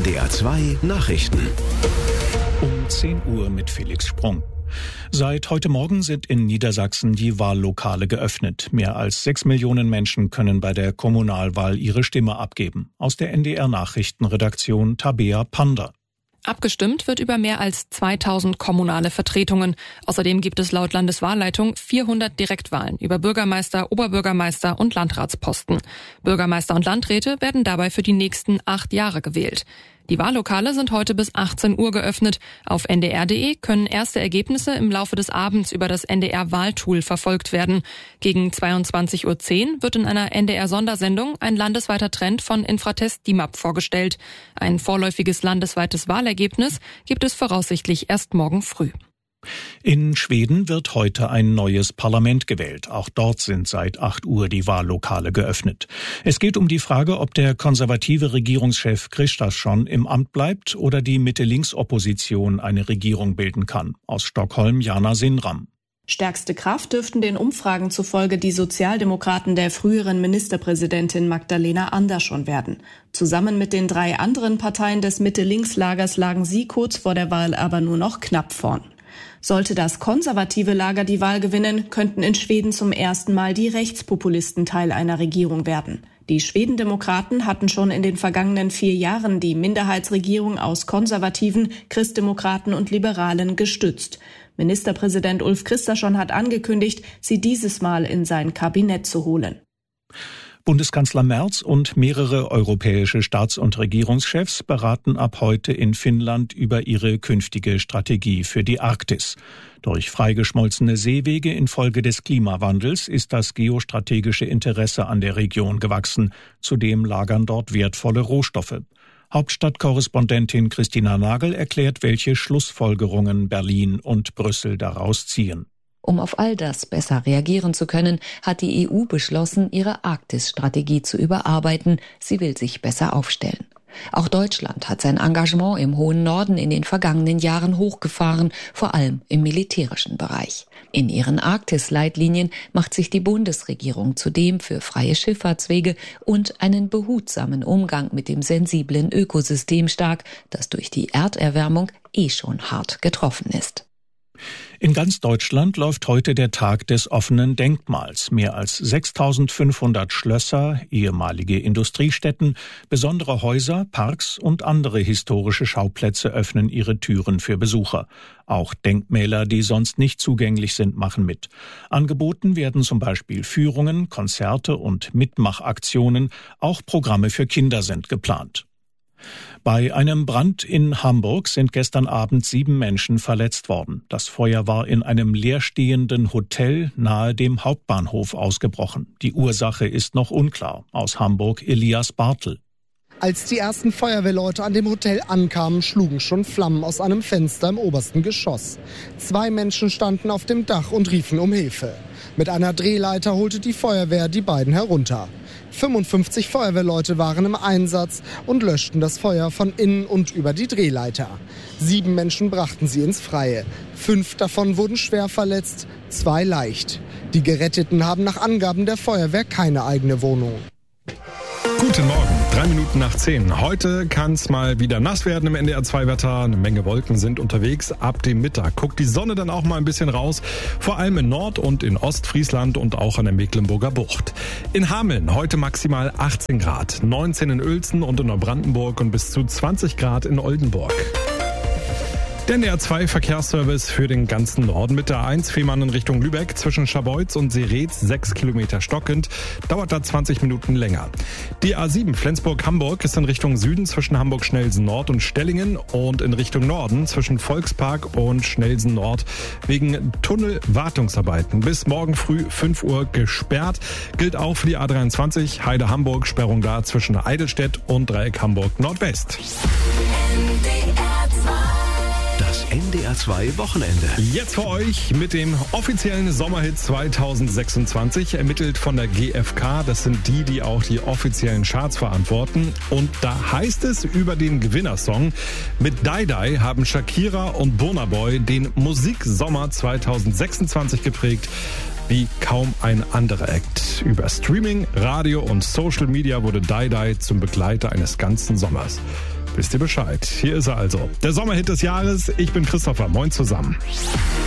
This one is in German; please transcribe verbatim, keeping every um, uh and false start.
D R zwei Nachrichten. Um zehn Uhr mit Felix Sprung. Seit heute Morgen sind in Niedersachsen die Wahllokale geöffnet. Mehr als sechs Millionen Menschen können bei der Kommunalwahl ihre Stimme abgeben. Aus der N D R-Nachrichtenredaktion Tabea Panda. Abgestimmt wird über mehr als zweitausend kommunale Vertretungen. Außerdem gibt es laut Landeswahlleitung vierhundert Direktwahlen über Bürgermeister, Oberbürgermeister und Landratsposten. Bürgermeister und Landräte werden dabei für die nächsten acht Jahre gewählt. Die Wahllokale sind heute bis achtzehn Uhr geöffnet. Auf N D R punkt de können erste Ergebnisse im Laufe des Abends über das N D R-Wahltool verfolgt werden. Gegen zweiundzwanzig Uhr zehn wird in einer N D R-Sondersendung ein landesweiter Trend von Infratest D I M A P vorgestellt. Ein vorläufiges landesweites Wahlergebnis gibt es voraussichtlich erst morgen früh. In Schweden wird heute ein neues Parlament gewählt. Auch dort sind seit acht Uhr die Wahllokale geöffnet. Es geht um die Frage, ob der konservative Regierungschef Kristersson im Amt bleibt oder die Mitte-Links-Opposition eine Regierung bilden kann. Aus Stockholm Jana Sinram. Stärkste Kraft dürften den Umfragen zufolge die Sozialdemokraten der früheren Ministerpräsidentin Magdalena Andersson werden. Zusammen mit den drei anderen Parteien des Mitte-Links-Lagers lagen sie kurz vor der Wahl aber nur noch knapp vorn. Sollte das konservative Lager die Wahl gewinnen, könnten in Schweden zum ersten Mal die Rechtspopulisten Teil einer Regierung werden. Die Schwedendemokraten hatten schon in den vergangenen vier Jahren die Minderheitsregierung aus Konservativen, Christdemokraten und Liberalen gestützt. Ministerpräsident Ulf Kristersson hat angekündigt, sie dieses Mal in sein Kabinett zu holen. Bundeskanzler Merz und mehrere europäische Staats- und Regierungschefs beraten ab heute in Finnland über ihre künftige Strategie für die Arktis. Durch freigeschmolzene Seewege infolge des Klimawandels ist das geostrategische Interesse an der Region gewachsen. Zudem lagern dort wertvolle Rohstoffe. Hauptstadtkorrespondentin Christina Nagel erklärt, welche Schlussfolgerungen Berlin und Brüssel daraus ziehen. Um auf all das besser reagieren zu können, hat die E U beschlossen, ihre Arktis-Strategie zu überarbeiten. Sie will sich besser aufstellen. Auch Deutschland hat sein Engagement im hohen Norden in den vergangenen Jahren hochgefahren, vor allem im militärischen Bereich. In ihren Arktis-Leitlinien macht sich die Bundesregierung zudem für freie Schifffahrtswege und einen behutsamen Umgang mit dem sensiblen Ökosystem stark, das durch die Erderwärmung eh schon hart getroffen ist. In ganz Deutschland läuft heute der Tag des offenen Denkmals. Mehr als sechstausendfünfhundert Schlösser, ehemalige Industriestätten, besondere Häuser, Parks und andere historische Schauplätze öffnen ihre Türen für Besucher. Auch Denkmäler, die sonst nicht zugänglich sind, machen mit. Angeboten werden zum Beispiel Führungen, Konzerte und Mitmachaktionen. Auch Programme für Kinder sind geplant. Bei einem Brand in Hamburg sind gestern Abend sieben Menschen verletzt worden. Das Feuer war in einem leerstehenden Hotel nahe dem Hauptbahnhof ausgebrochen. Die Ursache ist noch unklar. Aus Hamburg Elias Bartel. Als die ersten Feuerwehrleute an dem Hotel ankamen, schlugen schon Flammen aus einem Fenster im obersten Geschoss. Zwei Menschen standen auf dem Dach und riefen um Hilfe. Mit einer Drehleiter holte die Feuerwehr die beiden herunter. fünfundfünfzig Feuerwehrleute waren im Einsatz und löschten das Feuer von innen und über die Drehleiter. Sieben Menschen brachten sie ins Freie. Fünf davon wurden schwer verletzt, zwei leicht. Die Geretteten haben nach Angaben der Feuerwehr keine eigene Wohnung. Guten Morgen, drei Minuten nach zehn. Heute kann es mal wieder nass werden im N D R zwei Wetter. Eine Menge Wolken sind unterwegs. Ab dem Mittag guckt die Sonne dann auch mal ein bisschen raus. Vor allem in Nord- und in Ostfriesland und auch an der Mecklenburger Bucht. In Hameln heute maximal achtzehn Grad, neunzehn in Uelzen und in Neubrandenburg und bis zu zwanzig Grad in Oldenburg. Der N D R zwei Verkehrsservice für den ganzen Norden mit der A eins Fehmarn in Richtung Lübeck zwischen Scharbeutz und Seretz sechs Kilometer stockend, dauert da zwanzig Minuten länger. Die A sieben Flensburg-Hamburg ist in Richtung Süden zwischen Hamburg-Schnelsen-Nord und Stellingen und in Richtung Norden zwischen Volkspark und Schnelsen-Nord wegen Tunnelwartungsarbeiten bis morgen früh fünf Uhr gesperrt. Gilt auch für die A dreiundzwanzig Heide-Hamburg, Sperrung da zwischen Eidelstedt und Dreieck Hamburg-Nordwest. N D R zwei Wochenende. Jetzt für euch mit dem offiziellen Sommerhit zweitausendsechsundzwanzig, ermittelt von der G F K. Das sind die, die auch die offiziellen Charts verantworten. Und da heißt es über den Gewinnersong: Mit Die Die haben Shakira und Burna Boy den Musiksommer zweitausendsechsundzwanzig geprägt wie kaum ein anderer Act. Über Streaming, Radio und Social Media wurde Die Die zum Begleiter eines ganzen Sommers. wisst ihr Bescheid. Hier ist er also. Der Sommerhit des Jahres. Ich bin Christopher. Moin zusammen.